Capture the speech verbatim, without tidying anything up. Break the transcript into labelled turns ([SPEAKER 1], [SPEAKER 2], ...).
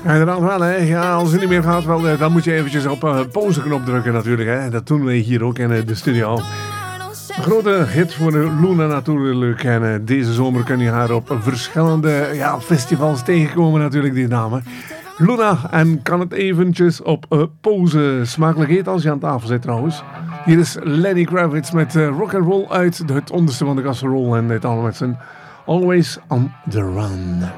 [SPEAKER 1] Ja, inderdaad wel, hè. Ja, als het niet meer gaat, wel, dan moet je eventjes op uh, pauzeknop drukken natuurlijk, hè. Dat doen wij hier ook in uh, de studio. Een grote hit voor Luna natuurlijk. En uh, deze zomer kun je haar op verschillende ja, festivals tegenkomen natuurlijk, die dame. Luna, en kan het eventjes op uh, pauze smakelijk eten als je aan tafel zit trouwens. Hier is Lenny Kravitz met uh, rock and roll uit het onderste van de casserole. En dit allemaal met zijn Always on the Run.